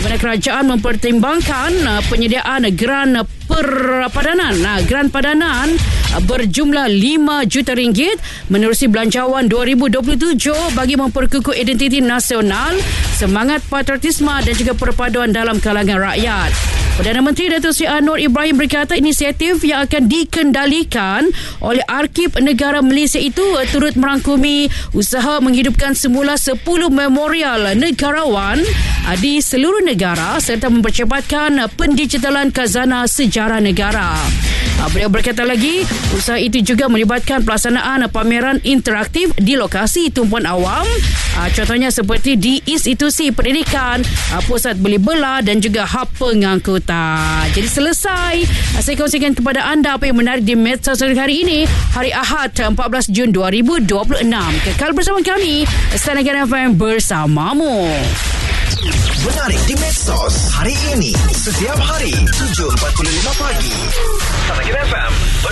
Mana kerajaan mempertimbangkan penyediaan geran Geran padanan berjumlah RM5 juta menerusi belanjawan 2027 bagi memperkukuh identiti nasional, semangat patriotisme dan juga perpaduan dalam kalangan rakyat. Perdana Menteri Datuk Seri Anwar Ibrahim berkata inisiatif yang akan dikendalikan oleh Arkib Negara Malaysia itu turut merangkumi usaha menghidupkan semula 10 memorial negarawan di seluruh negara serta mempercepatkan pendigitalan khazanah sejarah negara. Beliau berkata lagi, usaha itu juga melibatkan pelaksanaan pameran interaktif di lokasi tumpuan awam, contohnya seperti di institusi pendidikan, pusat beli belah dan juga hub pengangkutan. Jadi selesai saya kongsikan kepada anda apa yang menarik di medsos hari ini, hari Ahad 14 Jun 2026. Kekal bersama kami, Stanagan FM bersamamu. Menarik di medsos hari ini, setiap hari 7.45 pagi. Stanagan FM